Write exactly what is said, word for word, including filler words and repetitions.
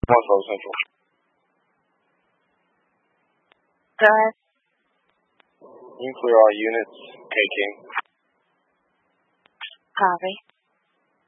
One South Central. Go ahead. You can clear all units. K King. Copy.